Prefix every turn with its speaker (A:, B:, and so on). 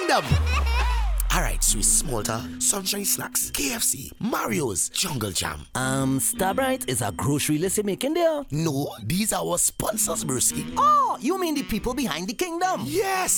A: kingdom. Alright, Swiss Smolter, Sunshine Snacks, KFC, Mario's, Jungle Jam.
B: Starbright is a grocery list you're making there?
A: No, these are our sponsors, Bruski.
B: Oh, you mean the people behind the kingdom?
A: Yes,